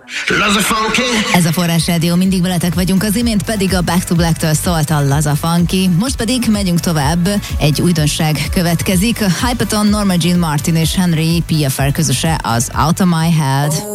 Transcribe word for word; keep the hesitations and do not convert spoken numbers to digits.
Laza Funky. Ez a Forrás Rádió, mindig veletek vagyunk, az imént pedig a Back to Black-től szólt a Laza Funky. Most pedig megyünk tovább, egy újdonság következik. Hypaton, Norma Jean Martin és Henry P F R közöse az Out of My Head.